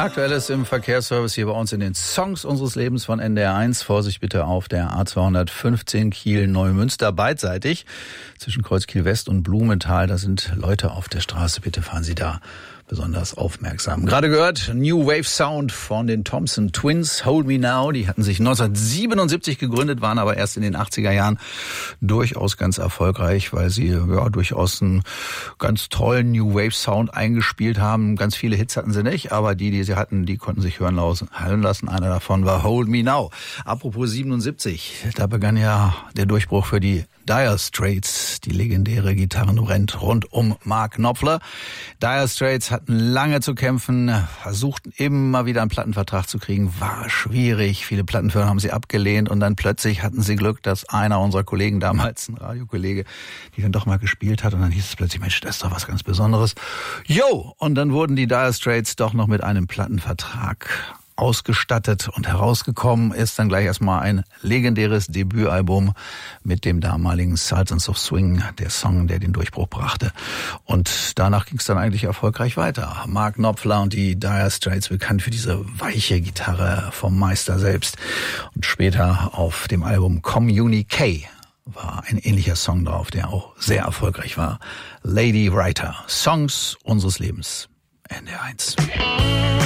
Aktuelles im Verkehrsservice hier bei uns in den Songs unseres Lebens von NDR1. Vorsicht bitte auf der A215 Kiel-Neumünster beidseitig zwischen Kreuz Kiel West und Blumenthal. Da sind Leute auf der Straße. Bitte fahren Sie da besonders aufmerksam. Gerade gehört New Wave Sound von den Thompson Twins, Hold Me Now. Die hatten sich 1977 gegründet, waren aber erst in den 80er Jahren durchaus ganz erfolgreich, weil sie durchaus einen ganz tollen New Wave Sound eingespielt haben. Ganz viele Hits hatten sie nicht, aber die sie hatten, die konnten sich hören lassen. Einer davon war Hold Me Now. Apropos 77, da begann ja der Durchbruch für die Dire Straits, die legendäre Gitarrenrent rund um Mark Knopfler. Dire Straits hatten lange zu kämpfen, versuchten immer wieder einen Plattenvertrag zu kriegen, war schwierig. Viele Plattenfirmen haben sie abgelehnt und dann plötzlich hatten sie Glück, dass einer unserer Kollegen damals, ein Radiokollege, die dann doch mal gespielt hat und dann hieß es plötzlich, Mensch, das ist doch was ganz Besonderes. Und dann wurden die Dire Straits doch noch mit einem Plattenvertrag ausgestattet und herausgekommen ist dann gleich erstmal ein legendäres Debütalbum mit dem damaligen Sultans of Swing, der Song, der den Durchbruch brachte. Und danach ging es dann eigentlich erfolgreich weiter. Mark Knopfler und die Dire Straits, bekannt für diese weiche Gitarre vom Meister selbst. Und später auf dem Album Communique war ein ähnlicher Song drauf, der auch sehr erfolgreich war. Lady Writer, Songs unseres Lebens, NDR1.